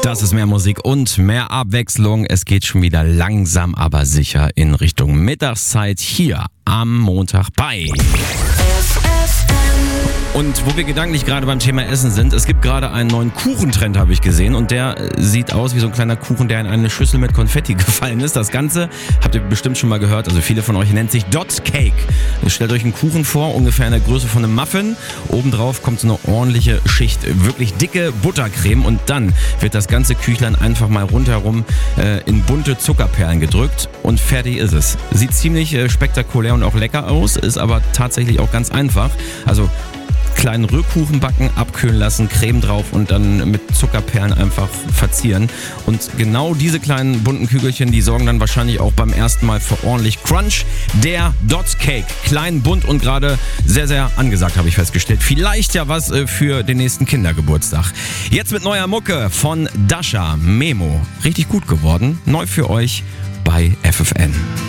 Das ist mehr Musik und mehr Abwechslung. Es geht schon wieder langsam, aber sicher in Richtung Mittagszeit hier am Montag bei. Und wo wir gedanklich gerade beim Thema Essen sind, es gibt gerade einen neuen Kuchentrend, habe ich gesehen. Und der sieht aus wie so ein kleiner Kuchen, der in eine Schüssel mit Konfetti gefallen ist. Das Ganze habt ihr bestimmt schon mal gehört. Also viele von euch nennt sich Dot Cake. Stellt euch einen Kuchen vor, ungefähr in der Größe von einem Muffin. Obendrauf kommt so eine ordentliche Schicht, wirklich dicke Buttercreme. Und dann wird das ganze Küchlein einfach mal rundherum in bunte Zuckerperlen gedrückt. Und fertig ist es. Sieht ziemlich spektakulär und auch lecker aus, ist aber tatsächlich auch ganz einfach. Also kleinen Rührkuchen backen, abkühlen lassen, Creme drauf und dann mit Zuckerperlen einfach verzieren. Und genau diese kleinen bunten Kügelchen, die sorgen dann wahrscheinlich auch beim ersten Mal für ordentlich Crunch. Der Dot Cake. Klein, bunt und gerade sehr, sehr angesagt, habe ich festgestellt. Vielleicht ja was für den nächsten Kindergeburtstag. Jetzt mit neuer Mucke von Dasha, Memo. Richtig gut geworden. Neu für euch bei FFN.